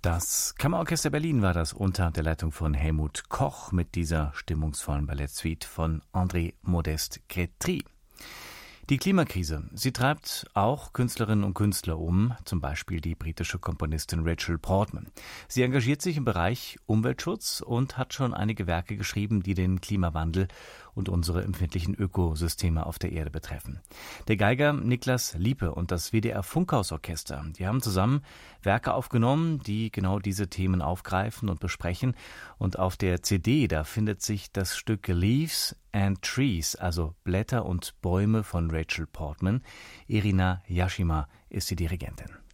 Das Kammerorchester Berlin war das unter der Leitung von Helmut Koch mit dieser stimmungsvollen Ballettsuite von André Modeste Crétry. Die Klimakrise, sie treibt auch Künstlerinnen und Künstler um, zum Beispiel die britische Komponistin Rachel Portman. Sie engagiert sich im Bereich Umweltschutz und hat schon einige Werke geschrieben, die den Klimawandel und unsere empfindlichen Ökosysteme auf der Erde betreffen. Der Geiger Niklas Liepe und das WDR Funkhausorchester, die haben zusammen Werke aufgenommen, die genau diese Themen aufgreifen und besprechen. Und auf der CD, da findet sich das Stück Leaves and Trees, also Blätter und Bäume von Rachel Portman. Irina Yashima ist die Dirigentin.